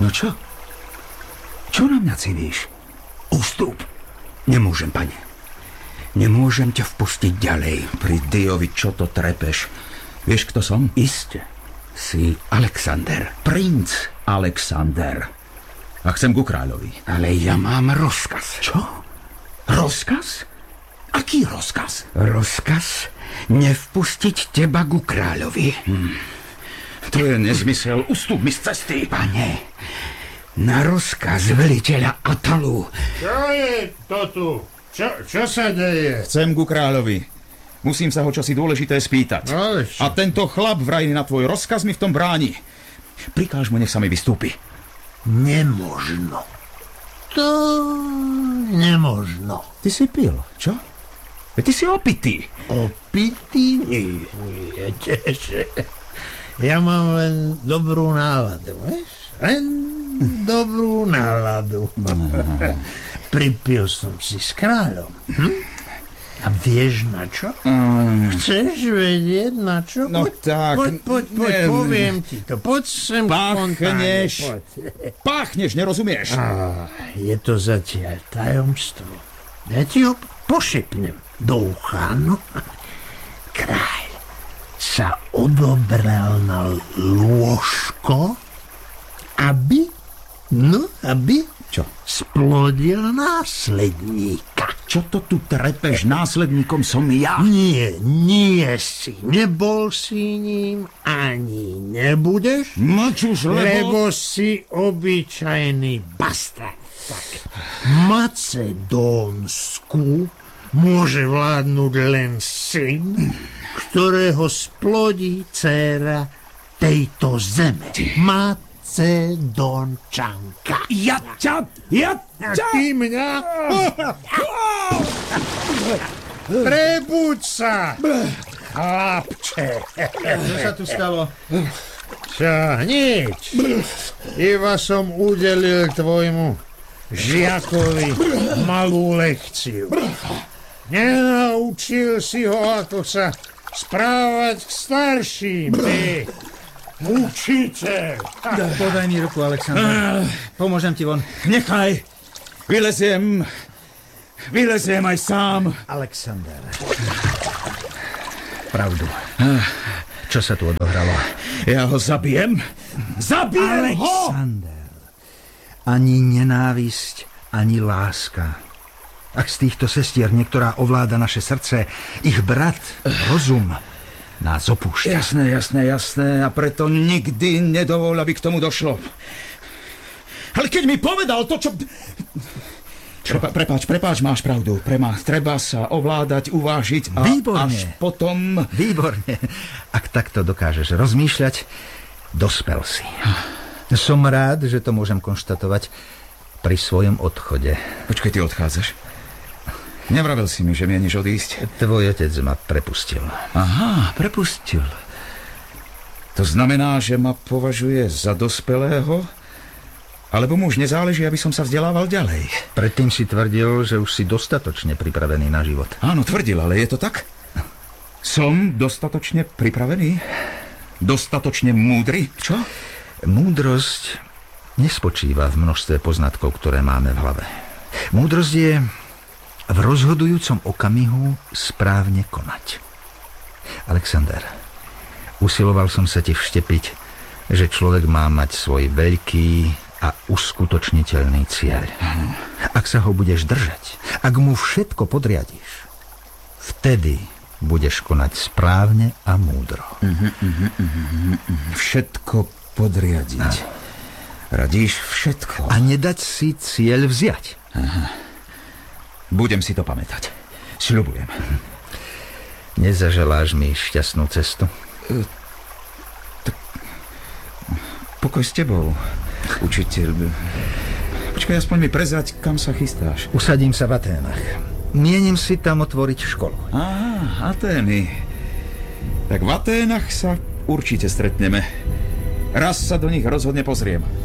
No čo? Čo na mňa civíš? Ústup. Nemôžem, pane. Nemôžem ťa vpustiť ďalej. Pri Diovi, čo to trepeš? Vieš, kto som? Iste. Si Alexander. Princ Alexander. A chcem ku kráľovi. Ale ja mám rozkaz. Čo? Rozkaz? Aký rozkaz? Rozkaz nevpustiť teba ku kráľovi. To je nezmysel. Ustúp mi z cesty. Pane, na rozkaz veliteľa Atalu. Čo je to tu? Čo sa deje? Chcem ku kráľovi. Musím sa ho čosi dôležité spýtať. No, a tento chlap vraj na tvoj rozkaz mi v tom bráni. Prikáž mu, nech sa mi vystúpi. Nemožno. To nemožno. Ty si pil, čo? Ty si opitý. Opitý? Nie, tiež. Ja mám len dobrú náladu, vieš? Len dobrú náladu. Pripil som si s kráľom. A vieš na čo? Chceš vedieť na čo? No tak. Poď, poviem ti to. Poď sem spontánne. Páchneš, nerozumieš? Je to zatiaľ tajomstvo. Ja ti ho pošepnem do ucha, no. Kráľ sa odobral na lôžko, aby Čo? splodil následníka. Čo to tu trepeš? Následníkom som ja. Nie si. Nebol si ním, ani nebudeš, Mlč už, lebo si obyčajný bastard. Tak, Macedónsku môže vládnuť len syn, ktorého splodí dcéra tejto zeme. Macedónčanka. Ja ťa! A ty mňa? Prebuď sa, chlapče. Čo sa tu stalo? Čo, nič. Iba som udelil tvojmu žiakovi malú lekciu. Nenaučil si ho, ako sa správať k starším, ty učiteľ. Podaj mi ruku, Alexander. Pomôžem ti von. Nechaj! Vyleziem aj sám. Alexander. Pravdu. Čo sa tu odohralo? Ja ho zabijem. Zabijem ho! Alexander. Ani nenávisť, ani láska. Ak z týchto sestier niektorá ovláda naše srdce, ich brat, rozum, nás opúšťa. Jasné. A preto nikdy nedovol, aby k tomu došlo. Ale keď mi povedal to, čo... Prepáč, máš pravdu. Treba sa ovládať, uvážiť a Výborne. až potom... Výborne. Ak takto dokážeš rozmýšľať, dospel si. Som rád, že to môžem konštatovať pri svojom odchode. Počkaj, ty odchádzaš? Nevravel si mi, že mieniš odísť? Tvoj otec ma prepustil. Aha, prepustil. To znamená, že ma považuje za dospelého? Alebo mu už nezáleží, aby som sa vzdelával ďalej? Predtým si tvrdil, že už si dostatočne pripravený na život. Áno, tvrdil, ale je to tak? Som dostatočne pripravený? Dostatočne múdry? Čo? Múdrosť nespočíva v množstve poznatkov, ktoré máme v hlave. Múdrosť je v rozhodujúcom okamihu správne konať. Alexander, usiloval som sa ti vštepiť, že človek má mať svoj veľký a uskutočniteľný cieľ. Ak sa ho budeš držať, ak mu všetko podriadiš, vtedy budeš konať správne a múdro. Všetko podriadiť. Radíš všetko. A nedať si cieľ vziať. Budem si to pamätať. Sľubujem. Nezaželáš mi šťastnú cestu? Pokoj s tebou, učiteľ. Počkaj, aspoň mi prezrať, kam sa chystáš. Usadím sa v Aténach. Mienim si tam otvoriť školu. Aha, Atény. Tak v Aténach sa určite stretneme. Raz sa do nich rozhodne pozriem.